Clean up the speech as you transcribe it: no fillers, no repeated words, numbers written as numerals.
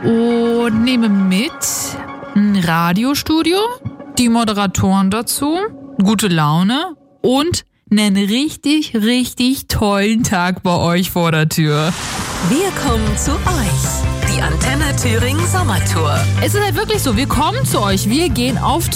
und nehme mit ein Radiostudio, die Moderatoren dazu, gute Laune und einen richtig, richtig tollen Tag bei euch vor der Tür. Wir kommen zu euch. Die Antenne Thüringen Sommertour. Es ist halt wirklich so, wir kommen zu euch, wir gehen auf